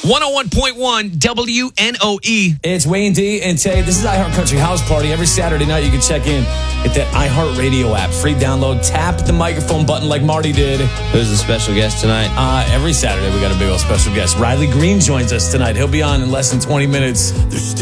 101.1 WNOE. It's Wayne D and Tay. This is iHeart Country House Party. Every Saturday night you can check in. Get that iHeart Radio app. Free download. Tap the microphone button like Marty did. Who's the special guest tonight? Every Saturday we got a big old special guest. Riley Green joins us tonight. He'll be on in less than 20 minutes.